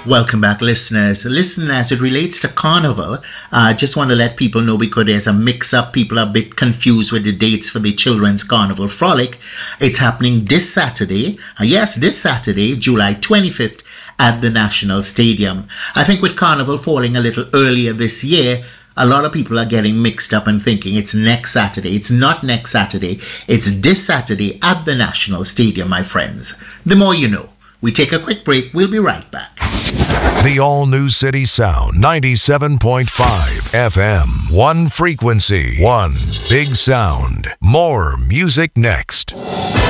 Welcome back, listeners. Listen, as it relates to Carnival, I just want to let people know because there's a mix-up. People are a bit confused with the dates for the Children's Carnival Frolic. It's happening this Saturday. Yes, this Saturday, July 25th, at the National Stadium. I think with Carnival falling a little earlier this year, a lot of people are getting mixed up and thinking it's next Saturday. It's not next Saturday. It's this Saturday at the National Stadium, my friends. The more you know. We take a quick break. We'll be right back. The all-new City Sound 97.5 FM. One frequency, one big sound. More music next.